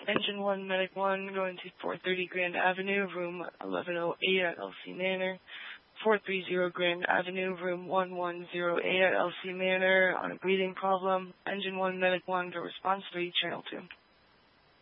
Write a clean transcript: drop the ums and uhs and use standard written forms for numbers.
Engine 1, Medic 1, going to 430 Grand Avenue, room 1108 at LC Manor. 430 Grand Avenue, room 1108 at LC Manor, on a breathing problem. Engine 1, Medic 1, to response 3, channel 2.